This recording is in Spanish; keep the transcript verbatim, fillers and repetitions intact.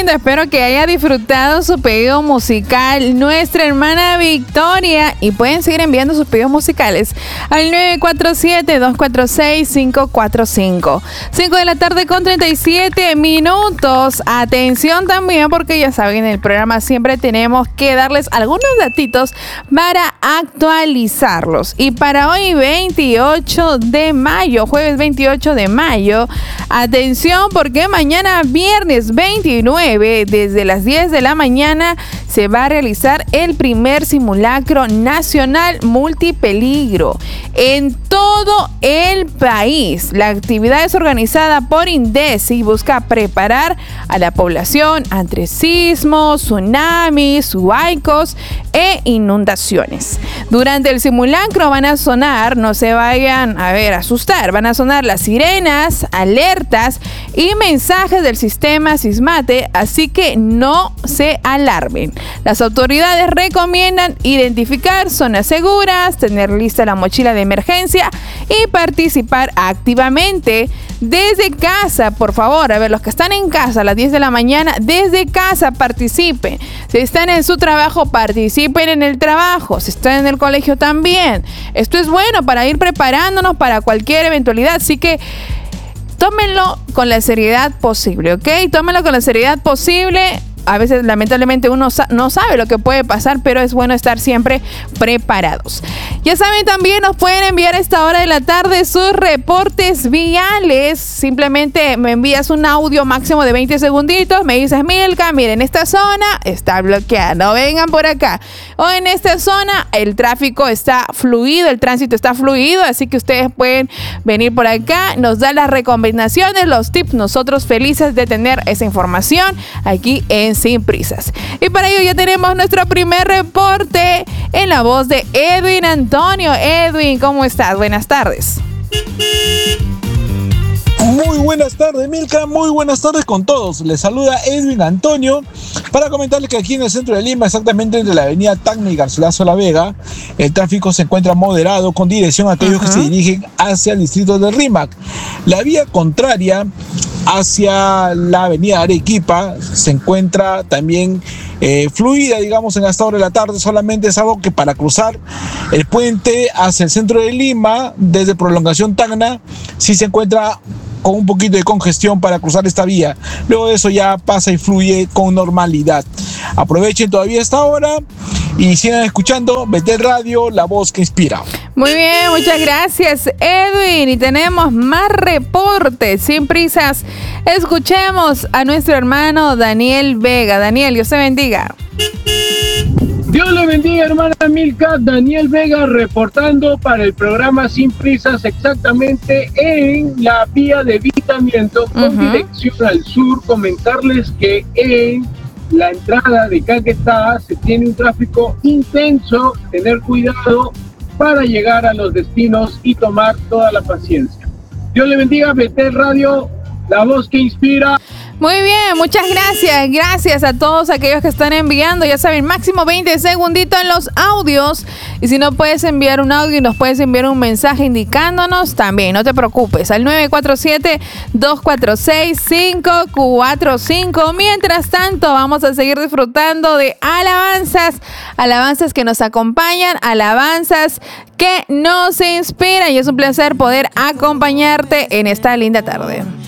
escuchando. Espero que haya disfrutado su pedido musical, nuestra hermana Victoria. Y pueden seguir enviando sus pedidos musicales al nueve cuatro siete, dos cuatro seis, cinco cuatro cinco. cinco de la tarde con treinta y siete minutos. Atención también, porque ya saben, en el programa siempre tenemos que darles algunos datitos para actualizarlos. Y para hoy, veintiocho de mayo, jueves veintiocho de mayo, atención, porque mañana viernes veintinueve, desde las diez de la mañana, se va a realizar el primer simulacro nacional multipeligro en todo el país. La actividad es organizada por INDECI y busca preparar a la población ante sismos, tsunamis, huaicos e inundaciones. Durante el simulacro van a sonar, no se vayan a ver, a asustar, van a sonar las sirenas, alertas y mensajes del sistema Sismate, así que no se alarmen. Las autoridades recomiendan identificar zonas seguras, tener lista la mochila de emergencia y participar activamente desde casa. Por favor, a ver, los que están en casa a las diez de la mañana, desde casa participen. Si están en su trabajo, participen en el trabajo. Si están en el colegio también. Esto es bueno para ir preparándonos para cualquier eventualidad, así que tómenlo con la seriedad posible, ¿ok? Tómenlo con la seriedad posible. A veces, lamentablemente, uno no sabe lo que puede pasar, pero es bueno estar siempre preparados. Ya saben, también nos pueden enviar a esta hora de la tarde sus reportes viales. Simplemente me envías un audio máximo de veinte segunditos. Me dices, Milka, miren, esta zona está bloqueada, no vengan por acá. O en esta zona el tráfico está fluido, el tránsito está fluido, así que ustedes pueden venir por acá. Nos da las recomendaciones, los tips. Nosotros felices de tener esa información aquí en Sin Prisas. Y para ello ya tenemos nuestro primer reporte en la voz de Edwin Antonio. Edwin, ¿cómo estás? Buenas tardes. Muy buenas tardes, Milka, muy buenas tardes con todos. Les saluda Edwin Antonio para comentarles que aquí en el centro de Lima, exactamente entre la avenida Tacna y Garcilaso La Vega, el tráfico se encuentra moderado con dirección a aquellos uh-huh. que se dirigen hacia el distrito de Rímac. La vía contraria hacia la avenida Arequipa se encuentra también eh, fluida, digamos, en esta hora de la tarde. Solamente es algo que para cruzar el puente hacia el centro de Lima, desde Prolongación Tacna, sí se encuentra con un poquito de congestión para cruzar esta vía. Luego de eso ya pasa y fluye con normalidad. Aprovechen todavía esta hora y sigan escuchando Betel Radio, la voz que inspira. Muy bien, muchas gracias, Edwin. Y tenemos más reportes. Sin prisas, escuchemos a nuestro hermano Daniel Vega. Daniel, Dios te bendiga. Dios le bendiga, hermana Milka. Daniel Vega reportando para el programa Sin Prisas, exactamente en la vía de Vitamiento con uh-huh. dirección al sur. Comentarles que en la entrada de Caquetá se tiene un tráfico intenso. Tener cuidado para llegar a los destinos y tomar toda la paciencia. Dios le bendiga, Betel Radio, la voz que inspira. Muy bien, muchas gracias. Gracias a todos aquellos que están enviando. Ya saben, máximo veinte segunditos en los audios. Y si no puedes enviar un audio y nos puedes enviar un mensaje indicándonos, también, no te preocupes. Al nueve cuatro siete, dos cuatro seis, cinco cuatro cinco. Mientras tanto, vamos a seguir disfrutando de alabanzas. Alabanzas que nos acompañan, alabanzas que nos inspiran. Y es un placer poder acompañarte en esta linda tarde.